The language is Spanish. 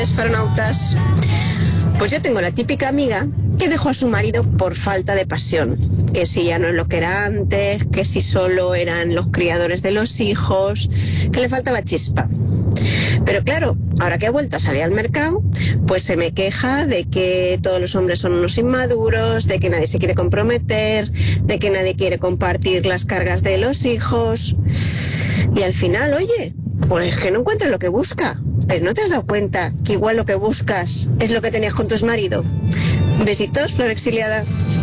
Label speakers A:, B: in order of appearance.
A: Astronautas. Pues yo tengo la típica amiga que dejó a su marido por falta de pasión, que si ya no es lo que era antes, que si solo eran los criadores de los hijos, que le faltaba chispa. Pero claro, ahora que ha vuelto a salir al mercado, pues se me queja de que todos los hombres son unos inmaduros, de que nadie se quiere comprometer, de que nadie quiere compartir las cargas de los hijos. Y al final, oye, pues que no encuentra lo que busca. Pero ¿no te has dado cuenta que igual lo que buscas es lo que tenías con tu exmarido? Besitos, Flor Exiliada.